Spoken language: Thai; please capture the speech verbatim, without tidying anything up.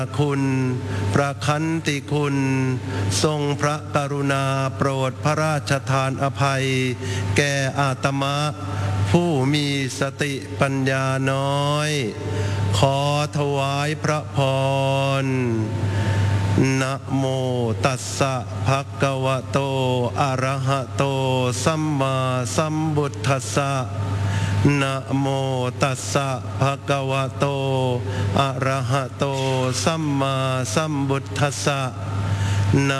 คุณพระคันติคุณทรงพระกรุณาโปรดพระราชทานอภัยแก่อาตมาผู้มีสติปัญญาน้อยขอถวายพระพรนะโมตัสสะภะคะวะโตอะระหะโตสัมมาสัมพุทธัสสะนะโมตัสสะภะคะวะโตอะระหะโตสัมมาสัมพุทธัสสะ